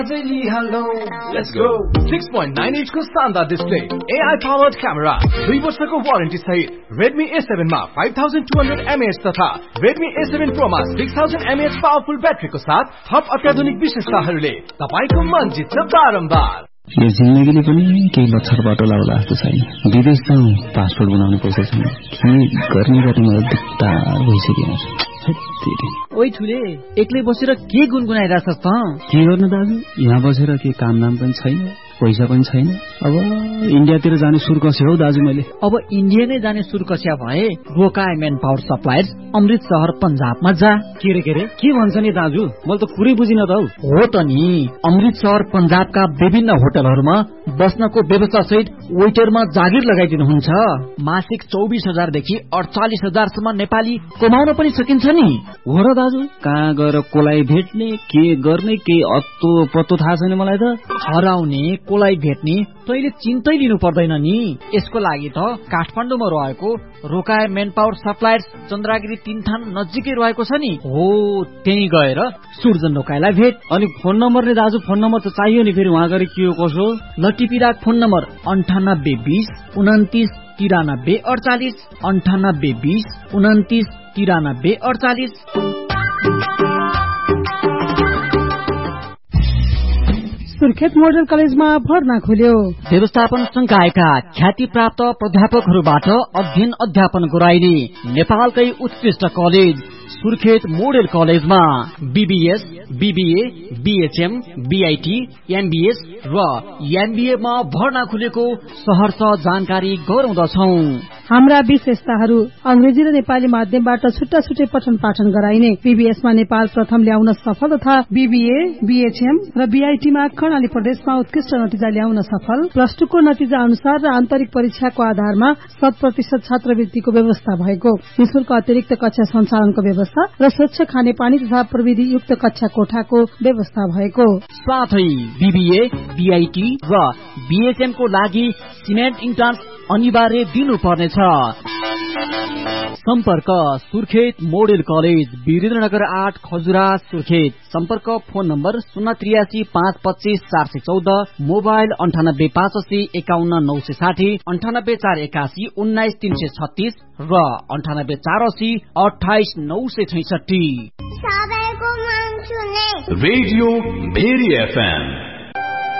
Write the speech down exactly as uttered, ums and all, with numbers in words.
Hello, let's go. six point nine inch को शानदार display, A I powered camera, दुई वर्षको वारेन्टी सहित Redmi A seven मा five thousand two hundred milliamp hour तथा Redmi A seven Pro मा six thousand milliamp hour powerful ब्याट्रीको साथ थप अत्याधुनिक विशेषताहरूले तपाईको मन जित्छ बारम्बार। यो जिन्दगीले पनि केही लक्षण बाटो लाउला जस्तो छैन। विदेश जाउँ पासपोर्ट बनाउनु पैसा छैन। के गर्ने गर्ने मलाई दिक्कत भइसक्यो। ओइ ठुले एक्लै बसेर के गुनगुनाइराछस् त? के गर्नु दाजु, यहाँ बसेर के काम नाम पनि छैन, पैसा पनि छैन। अब इन्डियातिर जाने सुर कस्यो हौ दाजु मैले। अब इन्डिया नै जाने सुर कस्या भए रोकाए मेन पावर सप्लायर्स अमृत शहर पंजाबमा जा। के रे के रे के भन्छ नि दाजु, मैले त कुरै बुझिन त हौ। हो त नि, अमृत शहर पंजाबका विभिन्न होटलहरूमा बस्नको व्यवस्था सहित वेटरमा जागिर लगाइदिनुहुन्छ। मासिक चौबिस हजार देखि अडचालिस हजार सम्म नेपाली कमाउन पनि सकिन्छ नि। हो र दाजु, कहाँ गएर कोलाई भेट्ने, के गर्ने, के अत्तो पत्तो थाहा छैन मलाई त। हराउने कोलाई भेट्ने तैले चिन्तै लिनु पर्दैन नि। यसको लागि त काठमाडौँमा रहेको रोकाए मेन पावर सप्लायर्स चन्द्रगिरी तीनथान नजिकै रहेको छ नि। हो, त्यही गएर सुर्जन रोकाएलाई भेट। अनि फोन नम्बर नि दाजु, फोन नम्बर त चाहियो नि, फेरि वहाँ गएर के हो कसो। लटिपिराक फोन नम्बर अन्ठानब्बे बीस उन्तिस तिरानब्बे अडचालिस अन्ठानब्बे बीस उन्तिस तिरानब्बे अडचालिस। सुर्खेत मोडल कलेजमा भर्ना खुल्यो। व्यवस्थापन संकायका ख्याति प्राप्त प्राध्यापकहरूबाट अध्ययन अध्यापन गराइने नेपालकै उत्कृष्ट कलेज सुर्खेत मोडल कलेजमा BBS, BBA, BHM, BIT, MBS र एमबीए मा भर्ना खुलेको सहर्ष जानकारी गराउँदछौं। हाम्रा विशेषताहरू अंग्रेजी र नेपाली माध्यमबाट छुट्टा छुट्टै पठन पाठन गराइने, बीबीएस मा नेपाल प्रथम ल्याउन सफल तथा बीबीए, बीएचएम र बीआईटी मा कर्णाली प्रदेशमा उत्कृष्ट नतिजा ल्याउन सफल। प्लस टू को नतिजा अनुसार र आन्तरिक परीक्षाको आधारमा शत प्रतिशत छात्रवृत्तिको व्यवस्था भएको, निशुल्क अतिरिक्त कक्षा सञ्चालनको व्यवस्था र स्वच्छ खानेपानी तथा प्रविधि युक्त कक्षा कोठाको व्यवस्था भएको साथै बीबीए, बीआईटी र बीएचएम को लागि सिमेन्ट इन्ट्रान्स अनिवार्य दिनुपर्नेछ। सम्पर्क सुर्खेत मोडेल कलेज, वीरेन्द्रनगर आठ, खजुरा, सुर्खेत। सम्पर्क फोन नम्बर शून्य त्रियासी पाँच पच्चीस चार सय चौध, मोबाइल अन्ठानब्बे पाँच अस्सी एकाउन्न नौ सय साठी, अन्ठानब्बे चार एकासी उन्नाइस तीन सय छत्तीस र अन्ठानब्बे चार अस्सी अठाइस नौ सय छैसठी। Radio very FM.